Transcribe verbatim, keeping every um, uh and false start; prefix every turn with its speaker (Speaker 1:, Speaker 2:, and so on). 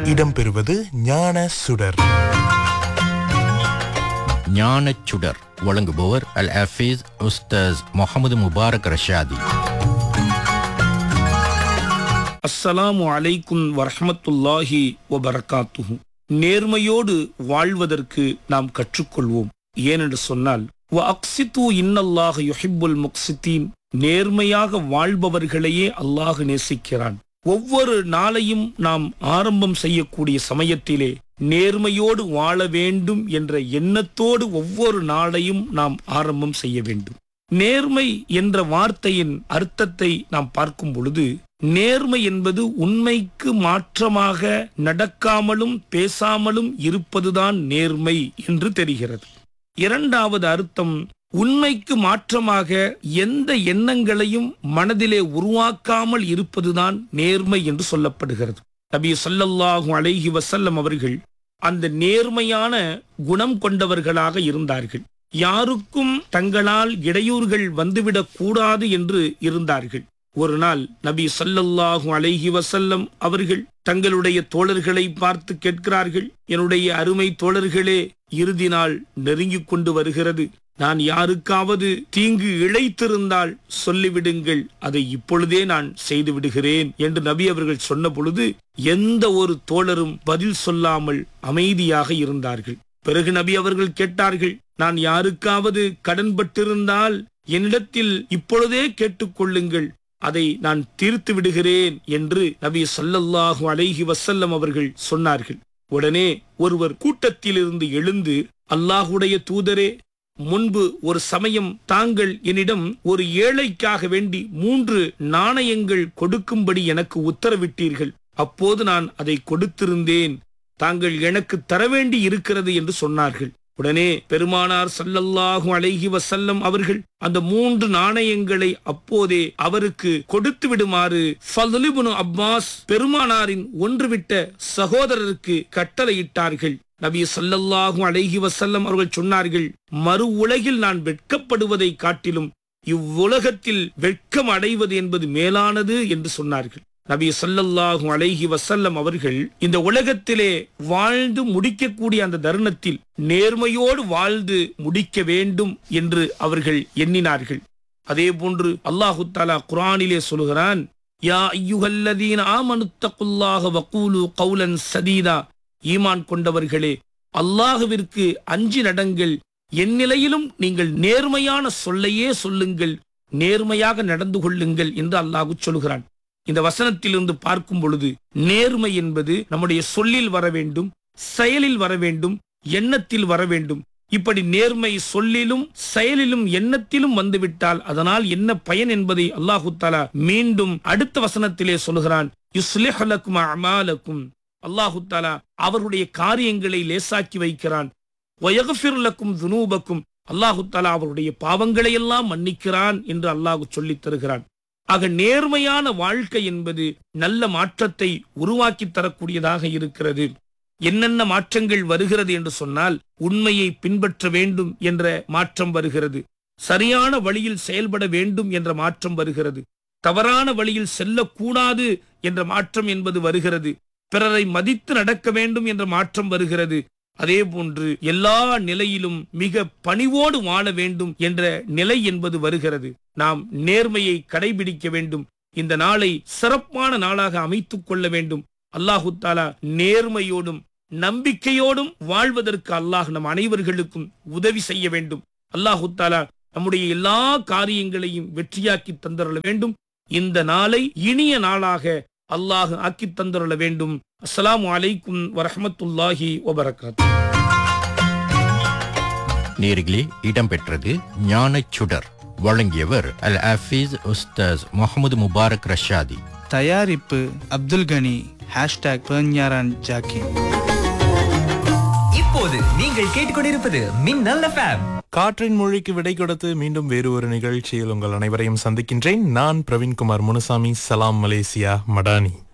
Speaker 1: இடம்பெறுவது ஞான சுடர்.
Speaker 2: ஞானச் சுடர் வழங்குபவர் அல் ஹஃபீஸ் உஸ்தாஸ் முஹம்மது முபாரக் ரஷாதி.
Speaker 3: அஸ்ஸலாமு அலைக்கும் வரஹ்மத்துல்லாஹி வபரகாத்துஹு. நேர்மையோடு வாழ்வதற்கு நாம் கற்றுக்கொள்வோம். ஏனென்று சொன்னால் வ அக்ஸிது இன்னல்லாஹ யுஹிப்புல் முக்ஸிதீன், நேர்மையாக வாழ்பவர்களையே அல்லாஹ் நேசிக்கிறான். ஒவ்வொரு நாளையும் நாம் ஆரம்பம் செய்யக்கூடிய சமயத்திலே நேர்மையோடு வாழ வேண்டும் என்ற எண்ணத்தோடு ஒவ்வொரு நாளையும் நாம் ஆரம்பம் செய்ய வேண்டும். நேர்மை என்ற வார்த்தையின் அர்த்தத்தை நாம் பார்க்கும் பொழுது, நேர்மை என்பது உண்மைக்கு மாற்றமாக நடக்காமலும் பேசாமலும் இருப்பதுதான் நேர்மை என்று தெரிகிறது. இரண்டாவது அர்த்தம், உண்மைக்கு மாற்றமாக எந்த எண்ணங்களையும் மனதிலே உருவாக்காமல் இருப்பதுதான் நேர்மை என்று சொல்லப்படுகிறது. நபி ஸல்லல்லாஹு அலைஹி வஸல்லம் அவர்கள் அந்த நேர்மையான குணம் கொண்டவர்களாக இருந்தார்கள். யாருக்கும் தங்களால் இடையூறுகள் வந்துவிடக் கூடாது என்று இருந்தார்கள். ஒரு நாள் நபி ஸல்லல்லாஹு அலைஹி வஸல்லம் அவர்கள் தங்களுடைய தோழர்களை பார்த்து கேட்கிறார்கள், என்னுடைய அருமை தோழர்களே, இறுதி நாள் நெருங்கிக் கொண்டு வருகிறது. நான் யாருக்காவது தீங்கு இழைத்திருந்தால் சொல்லிவிடுங்கள், அதை இப்பொழுதே நான் செய்து விடுகிறேன் என்று நபி அவர்கள் சொன்ன பொழுது எந்த ஒரு தோழரும் பதில் சொல்லாமல் அமைதியாக இருந்தார்கள். பிறகு நபி அவர்கள் கேட்டார்கள், நான் யாருக்காவது கடன்பட்டிருந்தால் என்னிடத்தில் இப்பொழுதே கேட்டுக்கொள்ளுங்கள், அதை நான் தீர்த்து விடுகிறேன் என்று நபி ஸல்லல்லாஹு அலைஹி வஸல்லம் அவர்கள் சொன்னார்கள். உடனே ஒருவர் கூட்டத்திலிருந்து எழுந்து, அல்லாஹுடைய தூதரே, முன்பு ஒரு சமயம் தாங்கள் என்னிடம் ஒரு ஏழைக்காக வேண்டி மூன்று நாணயங்கள் கொடுக்கும்படி எனக்கு உத்தரவிட்டீர்கள். அப்போது நான் அதை கொடுத்திருந்தேன். தாங்கள் எனக்கு தர வேண்டி இருக்கிறது என்று சொன்னார்கள். உடனே பெருமானார் ஸல்லல்லாஹு அலைஹி வஸல்லம் அவர்கள் அந்த மூன்று நாணயங்களை அப்போதே அவருக்கு கொடுத்து விடுமாறு ஃபத்ல் இப்னு அப்பாஸ் பெருமானாரின் ஒன்றுவிட்ட சகோதரருக்கு கட்டளையிட்டார்கள். நபி ஸல்லல்லாஹு அலைஹி வஸல்லம் அவர்கள் சொன்னார்கள், மறு உலகில் நான் வெட்கப்படுவதை காட்டிலும் இவ்வுலகத்தில் வெட்கம் அடைவது என்பது மேலானது என்று சொன்னார்கள். நபி ஸல்லல்லாஹு அலைஹி வஸல்லம் அவர்கள் இந்த உலகத்திலே வாழ்ந்து முடிக்கக்கூடிய அந்த தருணத்தில் நேர்மையோடு வாழ்ந்து முடிக்க வேண்டும் என்று அவர்கள் எண்ணினார்கள். அதே போன்று அல்லாஹு தஆலா குர்ஆனிலே சொல்கிறான், யா அய்யுஹல்லதீன ஆமனுத்தகுல்லாஹ வகூலு கௌலன் சதீதா, ஈமான் கொண்டவர்களே, அல்லாஹுவிற்கு அஞ்சி நடங்கள், என் நிலையிலும் நீங்கள் நேர்மையான சொல்லையே சொல்லுங்கள், நேர்மையாக நடந்து கொள்ளுங்கள் என்று அல்லாஹ் சொல்கிறான். இந்த வசனத்திலிருந்து பார்க்கும் பொழுது நேர்மை என்பது நம்முடைய சொல்லில் வர வேண்டும், செயலில் வர வேண்டும், எண்ணத்தில் வர வேண்டும். இப்படி நேர்மை சொல்லிலும் செயலிலும் எண்ணத்திலும் வந்துவிட்டால் அதனால் என்ன பயன் என்பதை அல்லாஹு தஆலா மீண்டும் அடுத்த வசனத்திலே சொல்கிறான், யுஸ்லிஹ் லக்கும் அமாலக்கும், அல்லாஹு தஆலா அவருடைய காரியங்களை லேசாக்கி வைக்கிறான். வயக்ஃபிர் லக்கும் துனூபக்கும், அல்லாஹு தஆலா அவருடைய பாவங்களை எல்லாம் மன்னிக்கிறான் என்று அல்லாஹ் சொல்லித் தருகிறான். ஆக நேர்மையான வாழ்க்கை என்பது நல்ல மாற்றத்தை உருவாக்கி தரக்கூடியதாக இருக்கிறது. என்னென்ன மாற்றங்கள் வருகிறது என்று சொன்னால், உண்மையை பின்பற்ற வேண்டும் என்ற மாற்றம் வருகிறது, சரியான வழியில் செயல்பட வேண்டும் என்ற மாற்றம் வருகிறது, தவறான வழியில் செல்லக்கூடாது என்ற மாற்றம் என்பது வருகிறது, பிறரை மதித்து நடக்க வேண்டும் என்ற மாற்றம் வருகிறது. அதே போன்று எல்லா நிலையிலும் மிக பணிவோடு வாழ வேண்டும் என்ற நிலை என்பது வருகிறது. நாம் நேர்மையை கடைபிடிக்க வேண்டும். இந்த நாளை சிறப்பான நாளாக அமைத்துக் கொள்ள வேண்டும். அல்லாஹு தஆலா நேர்மையோடும் நம்பிக்கையோடும் வாழ்வதற்கு அல்லாஹ் நம் அனைவர்களுக்கும் உதவி செய்ய வேண்டும். அல்லாஹு தஆலா நம்முடைய எல்லா காரியங்களையும் வெற்றியாக்கி தந்தருள வேண்டும். இந்த நாளை இனிய நாளாக அல்லாஹ் ஆக்கி தந்தருள வேண்டும். அஸ்ஸலாமு அலைக்கும் வரஹ்மத்துல்லாஹி வபரகாத்துஹு.
Speaker 2: நேர்களே, இடம்பெற்றது ஞானச் சுடர். வழங்கியவர் அல் ஹஃபீஸ் உஸ்தாஸ் முஹம்மது முபாரக் ரஷாதி.
Speaker 4: தயாரிப்பு அப்துல் கனி. ஹேஷ்டாக் பெர்ஞாரான் ஜாக்கின்.
Speaker 5: இப்போது நீங்கள் கேட்டுக்கொண்டிருப்பது மின்னல் எஃப்எம்.
Speaker 1: காற்றின் மொழிக்கு விடை கொடுத்து மீண்டும் வேறு ஒரு நிகழ்ச்சியில் உங்கள் அனைவரையும் சந்திக்கின்றேன். நான் பிரவீன்குமார் முனுசாமி. சலாம் மலேசியா மடானி.